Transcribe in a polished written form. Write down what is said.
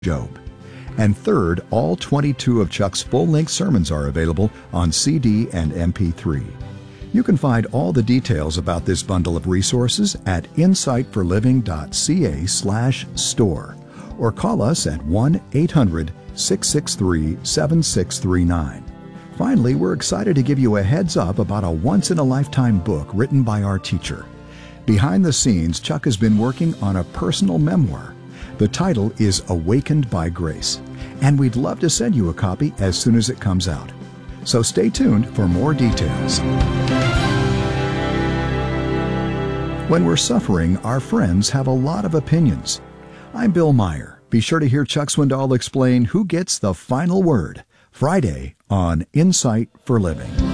Job. And third, all 22 of Chuck's full-length sermons are available on CD and MP3. You can find all the details about this bundle of resources at insightforliving.ca/store or call us at 1-800-663-7639. Finally, we're excited to give you a heads up about a once-in-a-lifetime book written by our teacher. Behind the scenes, Chuck has been working on a personal memoir. The title is Awakened by Grace, and we'd love to send you a copy as soon as it comes out. So stay tuned for more details. When we're suffering, our friends have a lot of opinions. I'm Bill Meyer. Be sure to hear Chuck Swindoll explain who gets the final word Friday on Insight for Living.